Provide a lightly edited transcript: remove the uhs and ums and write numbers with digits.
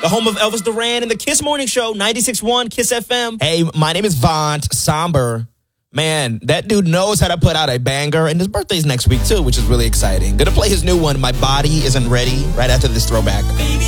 the home of Elvis Duran and the Kiss Morning Show, 96.1 Kiss FM. Hey, my name is Vaunt Somber. Man, that dude knows how to put out a banger, and his birthday's next week, too, which is really exciting. Gonna play his new one, My Body Isn't Ready, right after this throwback.